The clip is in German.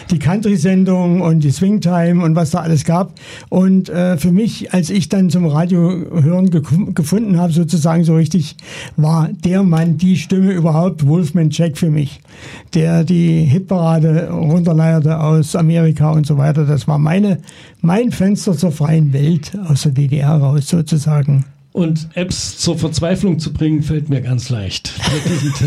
die Country-Sendung und die Swing-Time und was da alles gab. Und für mich, als ich dann zum Radio hören gefunden habe, sozusagen so richtig, war der Mann, die Stimme überhaupt, Wolfman Jack für mich, der die Hitparade runterleierte aus Amerika und so weiter. Das war mein Fenster zur freien Welt aus der DDR raus sozusagen. Und Apps zur Verzweiflung zu bringen, fällt mir ganz leicht. Mit diesem Tipp.